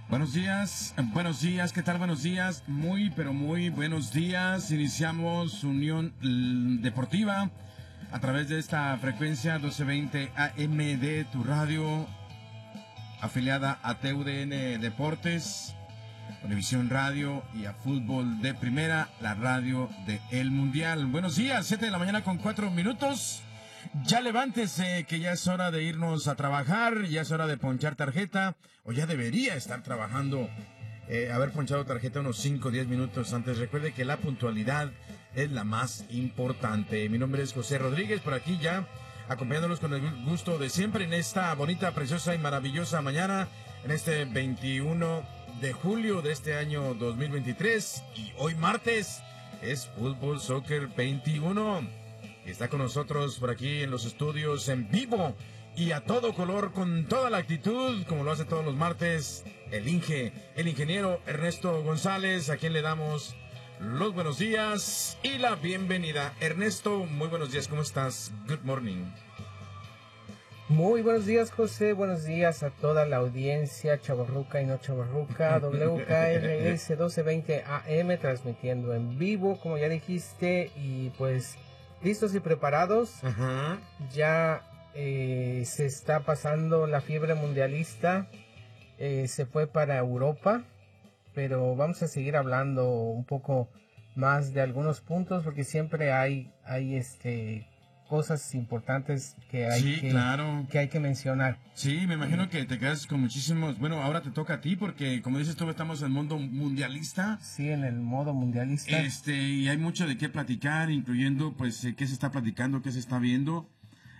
Buenos días, ¿qué tal? Buenos días, muy, pero muy buenos días. Iniciamos Unión Deportiva a través de esta frecuencia 1220 AM de tu radio, afiliada a TUDN Deportes, Univisión Radio y a Fútbol de Primera, la radio de El Mundial. Buenos días, 7 de la mañana con 4 minutos. Ya levántese, que ya es hora de irnos a trabajar, ya es hora de ponchar tarjeta, o ya debería estar trabajando, haber ponchado tarjeta unos 5 o 10 minutos antes. Recuerde que la puntualidad es la más importante. Mi nombre es José Rodríguez, por aquí ya, acompañándolos con el gusto de siempre en esta bonita, preciosa y maravillosa mañana, en este 21 de julio de este año 2023, y hoy martes es Fútbol Soccer 21. Está con nosotros por aquí en los estudios en vivo y a todo color, con toda la actitud, como lo hace todos los martes, el ingeniero Ernesto González, a quien le damos los buenos días y la bienvenida. Ernesto, muy buenos días, ¿cómo estás? Good morning. Muy buenos días, José, buenos días a toda la audiencia chavorruca y no chavorruca, WKRS 1220 AM, transmitiendo en vivo, como ya dijiste, y pues listos y preparados. Ajá. Ya se está pasando la fiebre mundialista, se fue para Europa, pero vamos a seguir hablando un poco más de algunos puntos, porque siempre hay cosas importantes que hay que hay que mencionar. Sí, me imagino que te quedas con muchísimos. Bueno, ahora te toca a ti porque, como dices tú, estamos en el mundo mundialista. Sí, en el modo mundialista. Y hay mucho de qué platicar, incluyendo, pues, qué se está platicando, qué se está viendo.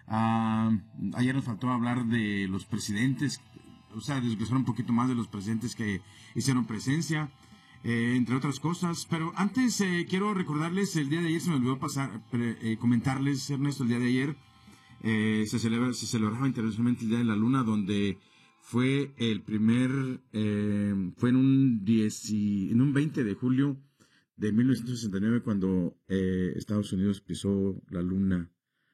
Ayer nos faltó hablar de los presidentes, o sea, desglosar un poquito más de los presidentes que hicieron presencia, entre otras cosas. Pero antes quiero recordarles, el día de ayer se me olvidó comentarles, Ernesto, el día de ayer se celebraba internacionalmente el Día de la Luna, donde fue el primer, fue en un 20 de julio de 1969 cuando Estados Unidos pisó la Luna,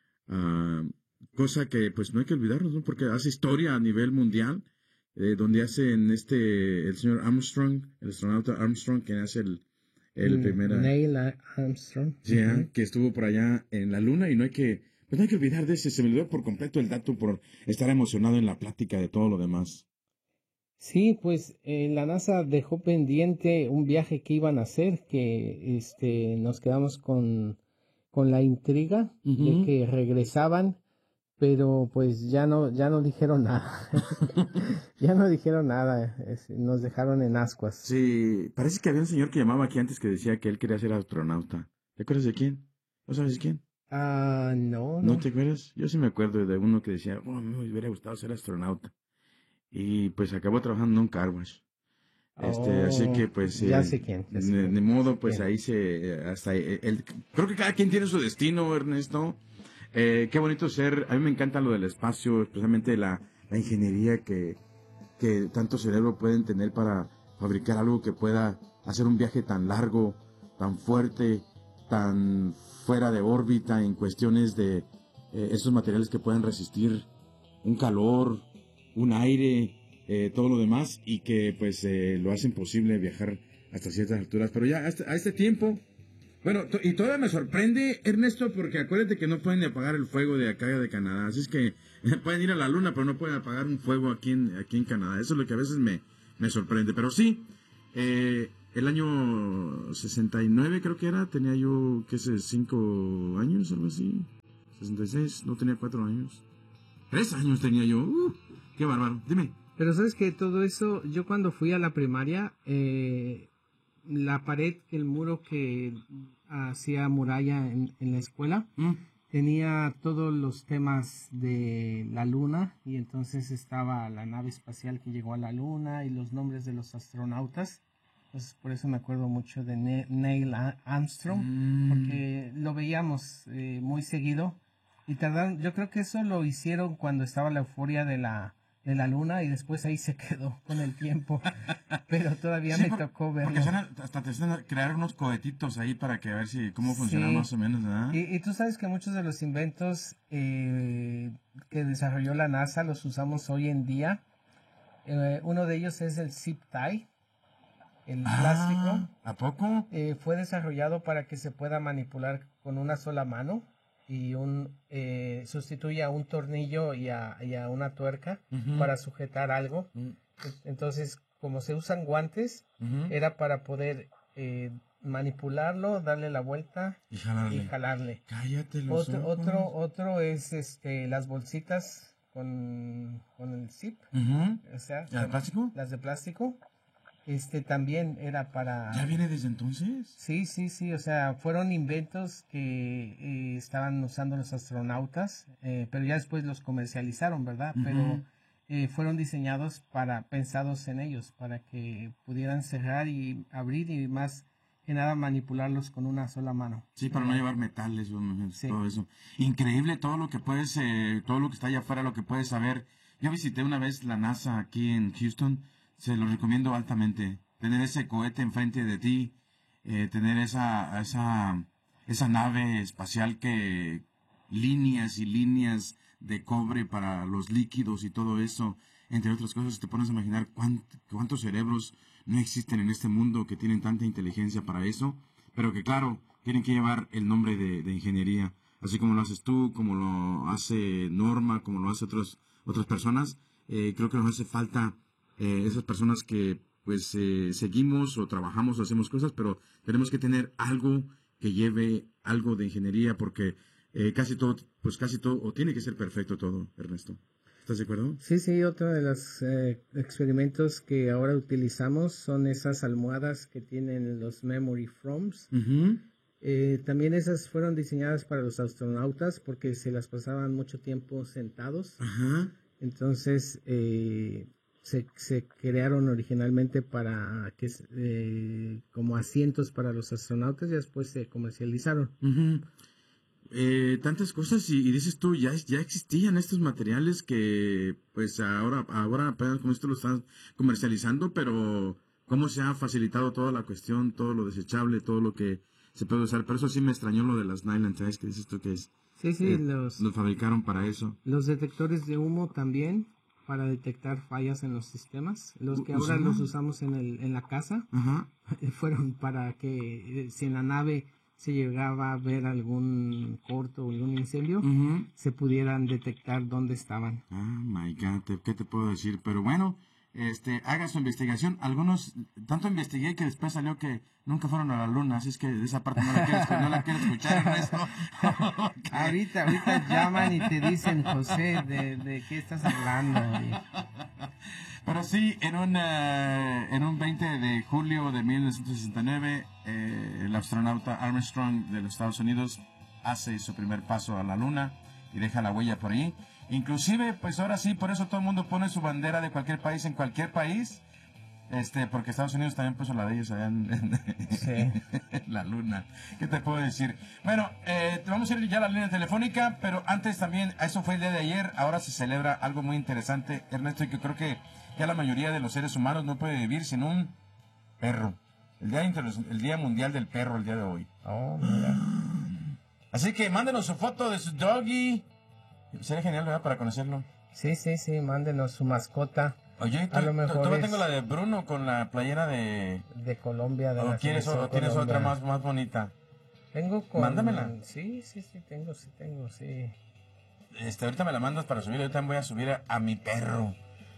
cosa que pues no hay que olvidarnos, ¿no? Porque hace historia a nivel mundial, donde hacen el señor Armstrong, el astronauta Armstrong, que hace el primer... Neil Armstrong. Sí, que estuvo por allá en la Luna, y no hay que olvidar de ese. Se me olvidó por completo el dato por estar emocionado en la plática de todo lo demás. Sí, pues la NASA dejó pendiente un viaje que iban a hacer, que nos quedamos con la intriga de que regresaban, pero pues ya no dijeron nada. Ya no dijeron nada, nos dejaron en ascuas. Sí, parece que había un señor que llamaba aquí antes que decía que él quería ser astronauta. ¿Te acuerdas de quién? ¿No sabes de quién? No. ¿No te acuerdas? Yo sí me acuerdo de uno que decía, me hubiera gustado ser astronauta. Y pues acabó trabajando en un car wash. Así que pues... ya sé quién. De modo, pues ahí creo que cada quien tiene su destino, Ernesto. Qué bonito ser. A mí me encanta lo del espacio, especialmente la ingeniería que tanto cerebro pueden tener para fabricar algo que pueda hacer un viaje tan largo, tan fuerte, tan fuera de órbita, en cuestiones de esos materiales que pueden resistir un calor, un aire, todo lo demás, y que pues lo hacen posible viajar hasta ciertas alturas. Pero ya a este tiempo, bueno, y todavía me sorprende, Ernesto, porque acuérdate que no pueden apagar el fuego de acá de Canadá. Así es que pueden ir a la Luna, pero no pueden apagar un fuego aquí en Canadá. Eso es lo que a veces me sorprende. Pero sí, el año 69 creo que era, tenía yo, 5 años, algo así. 66, no tenía 4 años. 3 años tenía yo. Qué bárbaro. Dime. Pero sabes que todo eso, yo cuando fui a la primaria, la pared, el muro que hacía muralla en la escuela, tenía todos los temas de la Luna, y entonces estaba la nave espacial que llegó a la Luna y los nombres de los astronautas. Entonces por eso me acuerdo mucho de Neil Armstrong, porque lo veíamos muy seguido, y tardaron, yo creo que eso lo hicieron cuando estaba la euforia de la Luna, y después ahí se quedó con el tiempo, pero todavía me tocó verlo. Porque hasta te hacen crear unos cohetitos ahí para que a ver cómo funciona más o menos, ¿verdad? Y tú sabes que muchos de los inventos que desarrolló la NASA los usamos hoy en día, Uno de ellos es el zip tie, el plástico. ¿A poco? Fue desarrollado para que se pueda manipular con una sola mano y sustituye a un tornillo y a una tuerca para sujetar algo. Entonces, como se usan guantes, era para poder manipularlo, darle la vuelta y jalarle. Cállate los ojos. Otro es las bolsitas con el zip. O sea, ¿Las de plástico? Las de plástico. También era para... ¿Ya viene desde entonces? Sí, o sea, fueron inventos que estaban usando los astronautas, pero ya después los comercializaron, ¿verdad? Pero fueron diseñados pensados en ellos, para que pudieran cerrar y abrir y más que nada manipularlos con una sola mano. Sí, para no llevar metales, todo eso. Increíble todo lo que todo lo que está allá afuera, lo que puedes saber. Yo visité una vez la NASA aquí en Houston. Se lo recomiendo altamente. Tener ese cohete enfrente de ti, tener esa nave espacial que líneas y líneas de cobre para los líquidos y todo eso, entre otras cosas, te pones a imaginar cuántos cerebros no existen en este mundo que tienen tanta inteligencia para eso, pero que claro, tienen que llevar el nombre de ingeniería, así como lo haces tú, como lo hace Norma, como lo hace otras personas. Creo que nos hace falta esas personas que pues seguimos o trabajamos o hacemos cosas, pero tenemos que tener algo que lleve algo de ingeniería, porque casi todo, o tiene que ser perfecto todo, Ernesto. ¿Estás de acuerdo? Sí, otro de los experimentos que ahora utilizamos son esas almohadas que tienen los memory foams. También esas fueron diseñadas para los astronautas porque se las pasaban mucho tiempo sentados. Entonces, se crearon originalmente para que como asientos para los astronautas y después se comercializaron. Tantas cosas y dices tú, ya existían estos materiales que pues ahora apenas con esto lo están comercializando, pero cómo se ha facilitado toda la cuestión, todo lo desechable, todo lo que se puede usar. Pero eso sí me extrañó lo de las nylon ties que dices tú que es. Sí, los fabricaron para eso. Los detectores de humo también, para detectar fallas en los sistemas. Los que ahora los usamos en la casa, fueron para que si en la nave se llegaba a ver algún corto o algún incendio, se pudieran detectar dónde estaban. My God, ¿qué te puedo decir? Pero bueno, haga su investigación. Algunos, tanto investigué que después salió que nunca fueron a la luna, así es que de esa parte no la quiero escuchar, Ernesto. Ahorita llaman y te dicen, José, ¿de qué estás hablando? Pero sí, en un 20 de julio de 1969, el astronauta Armstrong de los Estados Unidos hace su primer paso a la luna y deja la huella por ahí. Inclusive, pues ahora sí, por eso todo el mundo pone su bandera de cualquier país en cualquier país, porque Estados Unidos también puso la de ellos allá en la luna. ¿Qué te puedo decir? Bueno, vamos a ir ya a la línea telefónica, pero antes también, eso fue el día de ayer, ahora se celebra algo muy interesante, Ernesto, y que creo que ya la mayoría de los seres humanos no puede vivir sin un perro. El Día Mundial del Perro, el día de hoy. Oh, mira. Así que mándenos su foto de su doggy. Sería genial, ¿verdad? Para conocerlo. Sí, mándenos su mascota. Oye, ¿tú tengo la de Bruno con la playera de Colombia. ¿O tienes otra más bonita? Tengo Mándamela. Sí, tengo. Ahorita me la mandas para subir. Yo también voy a subir a mi perro.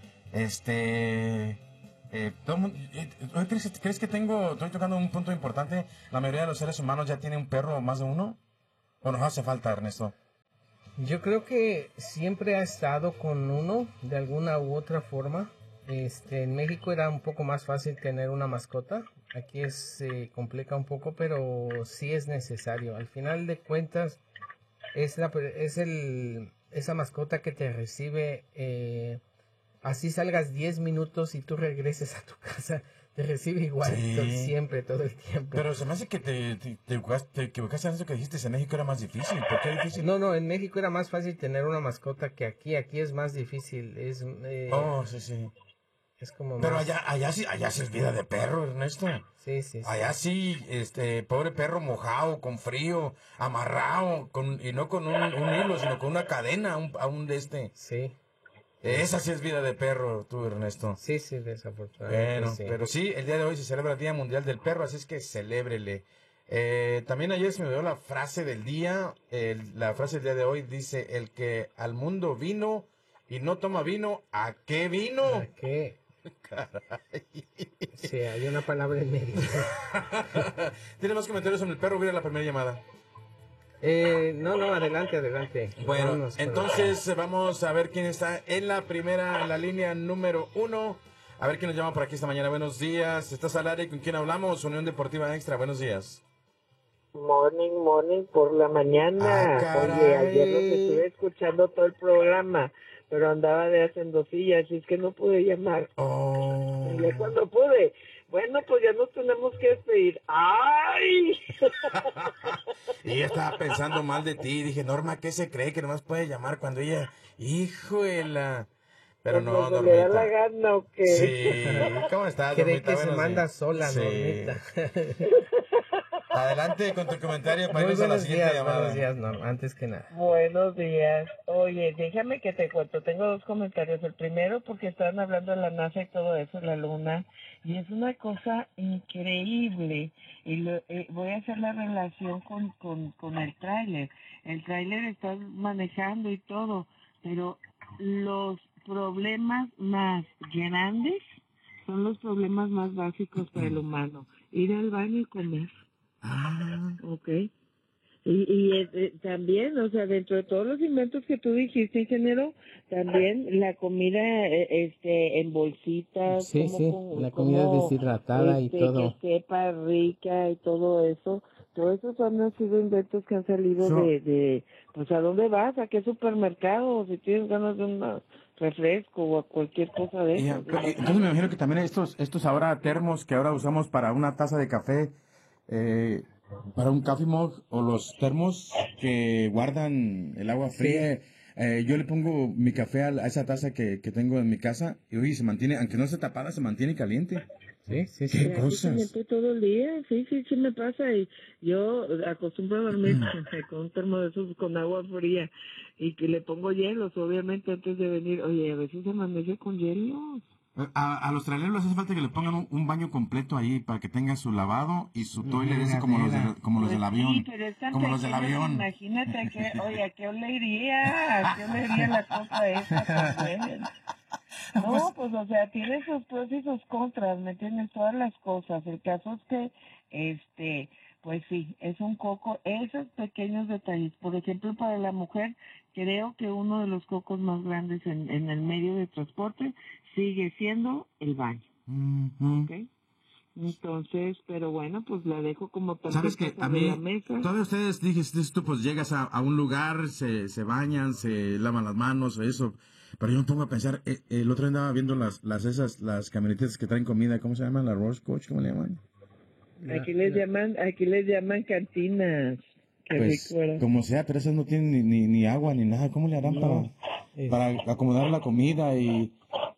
¿Crees que estoy tocando un punto importante? La mayoría de los seres humanos ya tienen un perro o más de uno. ¿O nos hace falta, Ernesto? Yo creo que siempre ha estado con uno de alguna u otra forma. En México era un poco más fácil tener una mascota. Aquí se complica un poco, pero sí es necesario. Al final de cuentas, esa mascota que te recibe, así salgas 10 minutos y tú regreses a tu casa, te recibe igual siempre, todo el tiempo. Pero se me hace que te equivocaste en eso que dijiste, en México era más difícil. ¿Por qué difícil? No, en México era más fácil tener una mascota que aquí. Aquí es más difícil. Sí. Es como pero más... allá sí es vida de perro, Ernesto. Sí. Allá sí, pobre perro mojado, con frío, amarrado, y no con un hilo, sino con una cadena, Sí. Esa sí es vida de perro, tú, Ernesto. Sí, desafortunadamente. Bueno, pero sí, el día de hoy se celebra el Día Mundial del Perro, así es que celébrele. También ayer se me dio la frase del día. La frase del día de hoy dice: el que al mundo vino y no toma vino, ¿a qué vino? ¿A qué? Caray. Sí, hay una palabra en medio. ¿Tiene más comentarios sobre el perro? Voy a la primera llamada. No, adelante. Bueno, Vámonos entonces vamos a ver quién está en la línea número 1. A ver quién nos llama por aquí esta mañana. Buenos días. ¿Estás al aire? ¿Con quién hablamos? Unión Deportiva Extra. Buenos días. Morning, por la mañana. Oye, ayer los estuve escuchando todo el programa, pero andaba de hacendosilla, así es que no pude llamar. Y ya cuando pude, bueno, pues ya nos tenemos que despedir. ¡Ay! Y ella estaba pensando mal de ti. Dije, Norma, ¿qué se cree que nomás puede llamar cuando ella... ¡Híjole! Pero no, ¿Le da Normita. la gana o qué? Sí. ¿Cómo estás, Cree Normita? que se Buenos manda días. sola, Sí. Normita. Adelante con tu comentario para Muy irnos a la buenos siguiente días, llamada. buenos días, Norma, antes que nada. Buenos días. Oye, déjame que te cuento. Tengo dos comentarios. El primero, porque estaban hablando de la NASA y todo eso, la luna, y es una cosa increíble. Y voy a hacer la relación con el tráiler. El tráiler está manejando y todo, pero los problemas más grandes son los problemas más básicos para el humano. Ir al baño y comer. Ok. También, o sea, dentro de todos los inventos que tú dijiste, ingeniero, también la comida en bolsitas, Sí, la comida deshidratada y todo. que sepa rica y todo eso son han sido inventos que han salido pues ¿a dónde vas? ¿A qué supermercado? Si tienes ganas de un refresco o a cualquier cosa de eso. Entonces me imagino que también estos ahora termos que ahora usamos para una taza de café, para un coffee mug, o los termos que guardan el agua fría. Yo le pongo mi café a esa taza que tengo en mi casa y oye, se mantiene, aunque no esté tapada, se mantiene caliente. Sí. ¿Qué cosas? Todo el día, sí me pasa. Y yo acostumbro a dormir con un termo de esos con agua fría y que le pongo hielos, obviamente, antes de venir. Oye, a veces se amanece con hielos. A los traileros les hace falta que le pongan un baño completo ahí para que tenga su lavado y su toilet ese como los del avión. Sí, pero es tan como los del pequeño, avión. imagínate ¿a qué olería? ¿A qué olería la cosa esa también? No, pues o sea, tiene sus pros y sus contras, ¿me entiendes? Todas las cosas. El caso es que, pues sí, es un coco, esos pequeños detalles. Por ejemplo, para la mujer, creo que uno de los cocos más grandes en el medio de transporte sigue siendo el baño. ¿Okay? Entonces, pero bueno, pues la dejo como ¿Sabes que a mí, la mesa. todos ustedes, dijiste tú, pues llegas a un lugar, se bañan, se lavan las manos o eso, pero yo me pongo a pensar, el otro día andaba viendo las camionetas que traen comida, ¿cómo se llaman? ¿La Rush Coach? ¿Cómo le llaman? Aquí les llaman cantinas. Qué Pues, rico era. como sea, pero esas no tienen ni agua ni nada, ¿cómo le harán para acomodar la comida y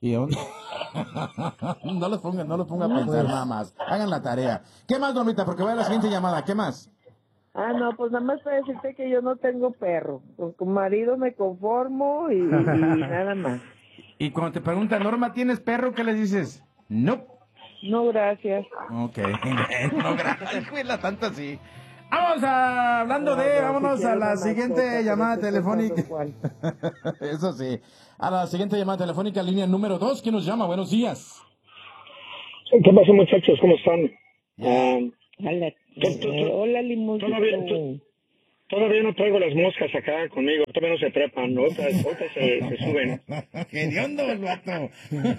no los ponga a pensar nada más. Hagan la tarea. ¿Qué más, Normita? Porque voy a la siguiente llamada. ¿Qué más? No, pues nada más para decirte que yo no tengo perro. Con marido me conformo y nada más. Y cuando te preguntan, Norma, ¿tienes perro? ¿Qué les dices? No. No, gracias. Ok. No, gracias. Cuela tanto así. Vámonos vámonos a la siguiente llamada telefónica. Eso sí. A la siguiente llamada telefónica, línea número 2. ¿Quién nos llama? Buenos días. ¿Qué pasa, muchachos? ¿Cómo están? Hola, Limosito. Todavía no traigo las moscas acá conmigo. Todavía no se trepan. Otras se suben. ¡Qué hediondo el vato!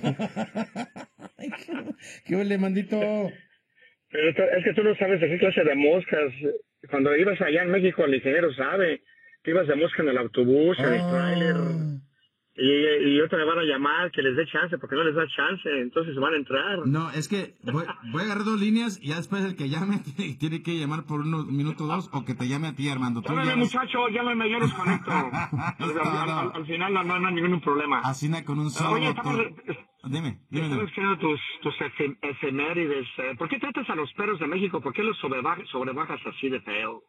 ¿Qué huele, mandito? Pero es que tú no sabes de qué clase de moscas. Cuando ibas allá en México, el ingeniero sabe. Te ibas de mosca en el autobús, en el tráiler. Y ahorita me van a llamar que les dé chance, porque no les da chance, entonces van a entrar. No, es que voy a agarrar 2 líneas y ya después el que llame tiene que llamar por unos minutos 2 o que te llame a ti, Armando. Llámame, muchacho, llámame, yo los conecto. Al final no hay ningún problema. Asina con un solo. Oye, Dime. Estamos escribiendo tus efemérides. ¿Por qué tratas a los perros de México? ¿Por qué los sobrebajas así de feo?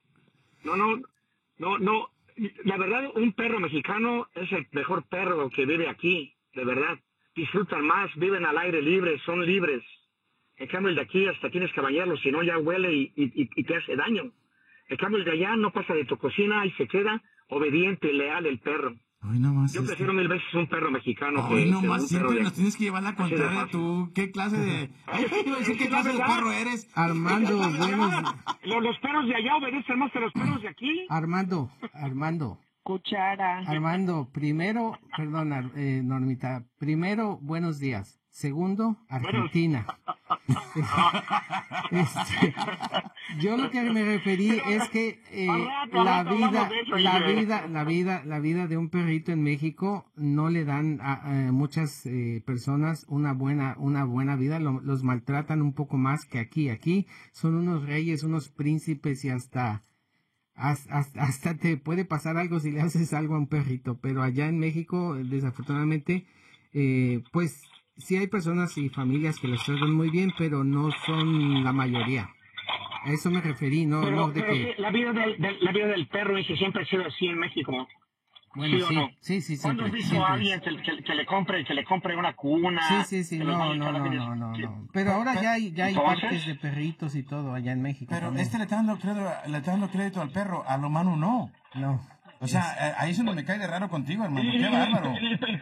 No. La verdad, un perro mexicano es el mejor perro que vive aquí. de verdad. Disfrutan más, viven al aire libre, son libres. En cambio, el de aquí hasta tienes que bañarlo, si no ya huele y te hace daño. En cambio, el de allá no pasa de tu cocina y se queda obediente y leal el perro. Ay, no más. Yo prefiero 1000 veces un perro mexicano Ay, no que más, un perro siempre de... nos tienes que llevar la contraria tú. ¿Qué clase de...? Ay, iba a decir, ¿qué clase de perro eres? Armando, buenos... Los perros de allá obedecen más que los perros de aquí. Armando. Cuchara. Armando, primero, perdona, Normita, primero, buenos días. Segundo, Argentina. Yo lo que me referí es que la vida de un perrito en México no le dan a muchas personas una buena vida, los maltratan un poco más que aquí. Aquí son unos reyes, unos príncipes y hasta te puede pasar algo si le haces algo a un perrito, pero allá en México, desafortunadamente, pues sí hay personas y familias que los tratan muy bien, pero no son la mayoría. A eso me referí, no de que... La vida del perro siempre ha sido así en México. Bueno, ¿Sí o no? sí, ¿Cuándo has siempre, visto siempre. a alguien que le compre una cuna? Sí, que los no. niños cada Pero ahora ya hay ¿Entonces? parques de perritos y todo allá en México. Pero también. le está dando crédito al perro, al humano no. No. O sea, ahí es donde me cae de raro contigo, hermano. Qué bárbaro.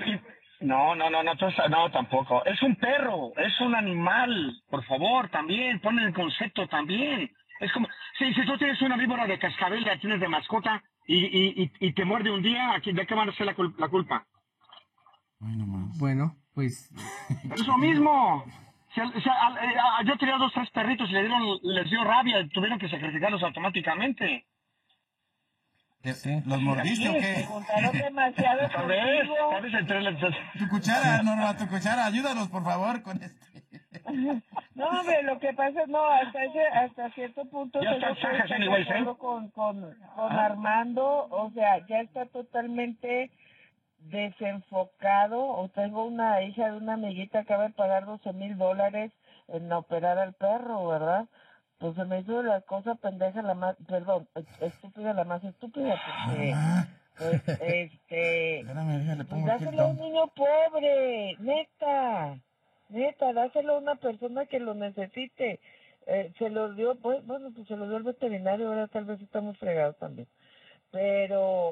No, tampoco. Es un perro, es un animal. Por favor, también, pon el concepto también. Es como, si tú tienes una víbora de cascabel, la tienes de mascota y te muerde un día, ¿de qué van a ser la culpa? Ay, no más. Bueno, pues... Es lo mismo. Yo tenía 2, 3 perritos y les dio rabia, tuvieron que sacrificarlos automáticamente. ¿Los mordiste o Se qué? juntaron demasiado contigo. ¿Sabes? Tu cuchara, Norma, tu cuchara. Ayúdanos, por favor, con No, hombre, lo que pasa es, hasta cierto punto Ya tengo está, que estar de anyways, ¿eh? acuerdo con Armando, o sea, ya está totalmente desenfocado. O tengo una hija de una amiguita que acaba de pagar $12,000 en operar al perro, ¿verdad? Pues se me hizo la cosa pendeja estúpida, la más estúpida, porque pues Espérame, déjale, pues pongo aquí el dáselo a un tono. niño pobre, neta, dáselo a una persona que lo necesite. Se lo dio, pues se lo dio el veterinario, ahora tal vez estamos fregados también. Pero,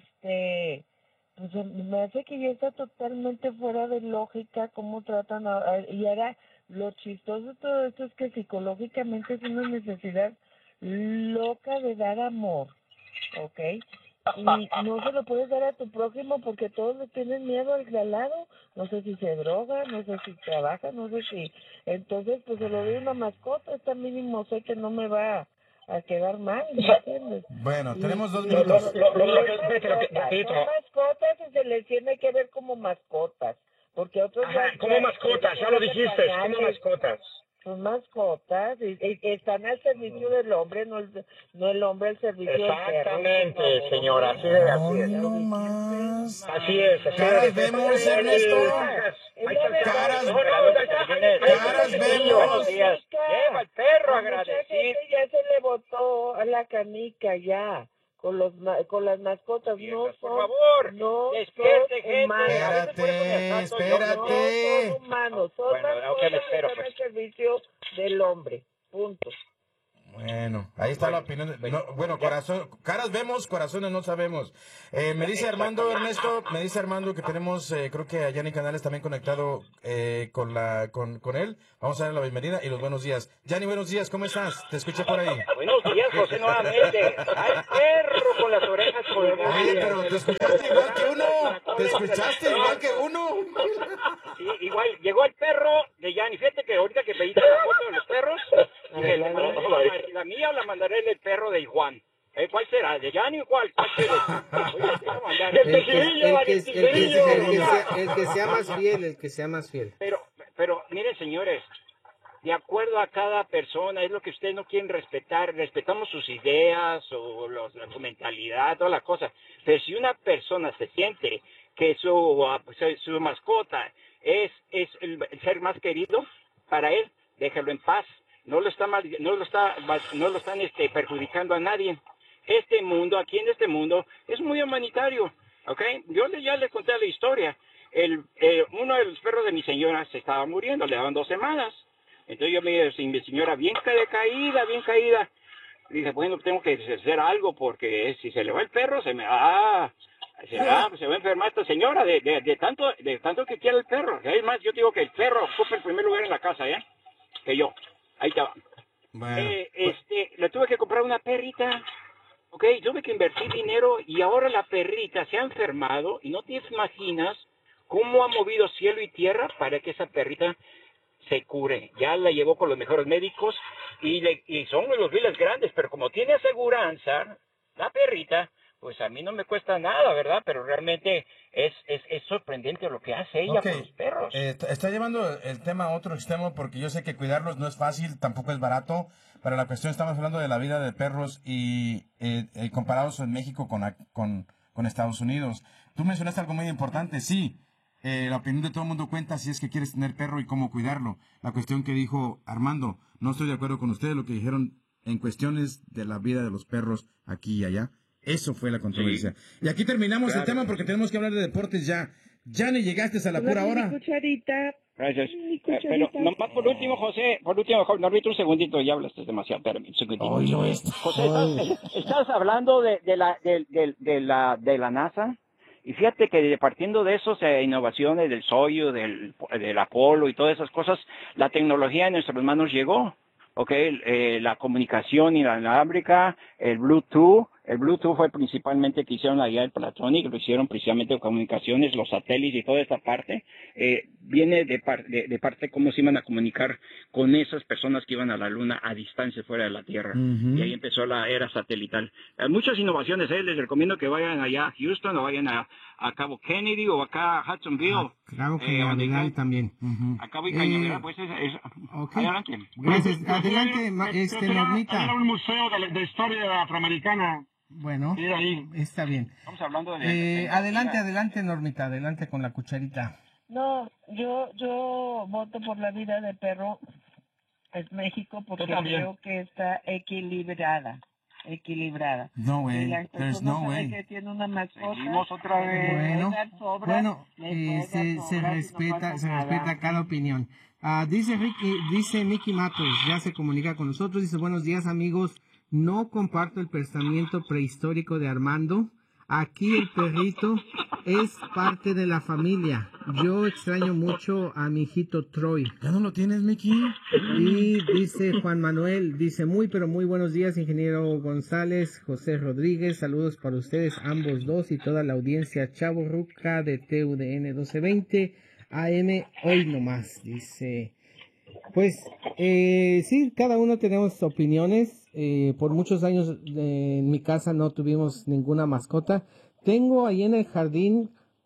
pues me hace que ya está totalmente fuera de lógica cómo tratan y ahora lo chistoso de todo esto es que psicológicamente es una necesidad loca de dar amor, ¿ok? Y no se lo puedes dar a tu prójimo porque todos le tienen miedo al de al lado. No sé si se droga, no sé si trabaja, no sé si... Entonces, pues se lo doy a una mascota, está mínimo, sé que no me va a quedar mal, ¿me entiendes? Bueno, tenemos 2 Y- minutos. Son mascotas y se les tiene que ver como mascotas. Porque otros como mascotas, ya lo dijiste, como mascotas. Son mascotas y están al servicio del hombre, no el hombre al servicio del perro. Exactamente, señora, así es. Ay, no más. Así es. Caras vemos, Ernesto. Caras vemos. Buenos días. Lleva el perro, A mucha agradecido. gente ya se le botó a la canica ya con las mascotas. No Por son, favor, no despierte, son gente. humanos. Espérate. No son humanos, son Bueno, ok, me mascotas espero, que están pues. al servicio del hombre. Punto. Bueno, ahí está la opinión. Bueno, caras vemos, corazones no sabemos. Me dice Armando, Ernesto, que tenemos, creo que a Yanni Canales también conectado con él. Vamos a darle la bienvenida y los buenos días. Yanni, buenos días, ¿cómo estás? Te escuché por ahí. Buenos días, José, nuevamente. Hay perro con las orejas colgadas. Oye, pero te escuchaste igual que uno. Sí, igual, llegó el perro de Yanni. Fíjate que ahorita que pediste la foto de los perros, dije, ¿la mía o la mandaré el perro de Juan? ¿Cuál será? ¿De Yanni o cuál? ¿Cuál será? Oye, te voy a mandar. El que sea más fiel. Pero, miren, señores, de acuerdo a cada persona, es lo que ustedes no quieren respetar. Respetamos sus ideas o su mentalidad, toda la cosa. Pero si una persona se siente que su mascota es el ser más querido para él, déjalo en paz. No lo están perjudicando a nadie. Aquí en este mundo, es muy humanitario, ¿ok? Yo ya le conté la historia. uno de los perros de mi señora se estaba muriendo, le daban 2 semanas. Entonces yo mi señora bien caída. Dije, bueno, tengo que hacer algo porque si se le va el perro, se va a enfermar esta señora de tanto que quiere el perro. Es más, yo digo que el perro ocupa el primer lugar en la casa, que yo. Ahí estaba. Bueno, le tuve que comprar una perrita. Ok, tuve que invertir dinero y ahora la perrita se ha enfermado y no te imaginas cómo ha movido cielo y tierra para que esa perrita se cure. Ya la llevó con los mejores médicos y son los biles grandes, pero como tiene aseguranza, la perrita, pues a mí no me cuesta nada, ¿verdad? Pero realmente es sorprendente lo que hace ella por los perros. Está llevando el tema a otro extremo porque yo sé que cuidarlos no es fácil, tampoco es barato, pero la cuestión, estamos hablando de la vida de perros y comparados en México con Estados Unidos. Tú mencionaste algo muy importante, sí. La opinión de todo el mundo cuenta si es que quieres tener perro y cómo cuidarlo. La cuestión que dijo Armando, no estoy de acuerdo con ustedes, lo que dijeron en cuestiones de la vida de los perros aquí y allá. Eso fue la controversia. Sí. Y aquí terminamos el tema porque tenemos que hablar de deportes ya. Ya ni llegaste a la pura hora. Cucharita. Gracias. Pero nomás por último, José, no ahorita un segundito, ya hablaste demasiado, espérame un segundito. José, estás hablando de la NASA. Y fíjate que partiendo de eso, innovaciones del Soyuz, del Apolo y todas esas cosas, la tecnología en nuestras manos llegó. La comunicación inalámbrica, el Bluetooth fue principalmente que hicieron allá el Platonic, lo hicieron precisamente comunicaciones, los satélites y toda esta parte, viene de parte cómo se iban a comunicar con esas personas que iban a la Luna a distancia fuera de la Tierra. Y ahí empezó la era satelital. Muchas innovaciones, les recomiendo que vayan allá a Houston o vayan a Cabo Kennedy o acá a Hudsonville. Cabo Cañaveral también. A Cabo Cañaveral, pues okay. Adelante. Gracias. Adelante, Normita. Era un museo de historia afroamericana. Bueno, ahí. Está bien. Estamos hablando de adelante, Normita, adelante con la cucharita. No, yo voto por la vida de perro. Es México porque creo que está equilibrada. No way, y las there's no way. Que tiene una mascota. Seguimos otra vez. Se respeta cada opinión. Dice Nicky Matos, ya se comunica con nosotros, dice, buenos días amigos, no comparto el pensamiento prehistórico de Armando. Aquí el perrito es parte de la familia. Yo extraño mucho a mi hijito Troy. ¿Ya no lo tienes, Mickey? Y dice Juan Manuel, dice muy buenos días, ingeniero González, José Rodríguez. Saludos para ustedes ambos dos y toda la audiencia chavorruca de TUDN 1220 AM. Hoy nomás, dice. Pues sí, cada uno tenemos opiniones. Por muchos años en mi casa no tuvimos ninguna mascota. Tengo ahí en el jardín,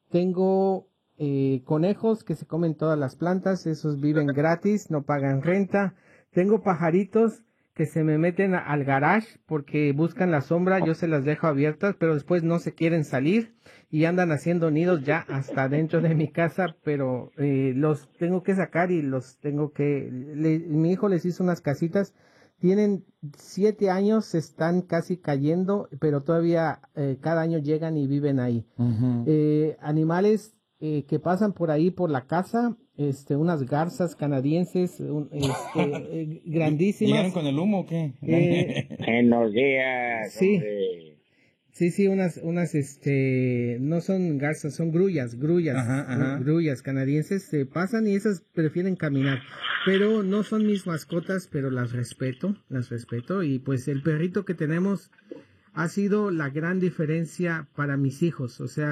conejos que se comen todas las plantas. Esos viven gratis, no pagan renta. Tengo pajaritos que se me meten al garage porque buscan la sombra. Yo se las dejo abiertas, pero después no se quieren salir y andan haciendo nidos ya hasta dentro de mi casa, pero los tengo que sacar y mi hijo les hizo unas casitas. Tienen 7 años, se están casi cayendo, pero todavía cada año llegan y viven ahí. Animales que pasan por ahí por la casa, unas garzas canadienses grandísimas. ¿Llegaron con el humo o qué? Buenos días. Sí. Hombre. Sí, unas no son garzas, son grullas canadienses, se pasan y esas prefieren caminar, pero no son mis mascotas, pero las respeto, y pues el perrito que tenemos ha sido la gran diferencia para mis hijos, o sea,